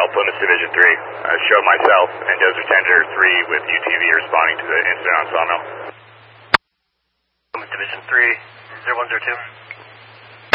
Plymouth Division 3. Show myself and Dozer Tender 3 with UTV responding to the incident on Sawmill. Plymouth Division 3, 0102.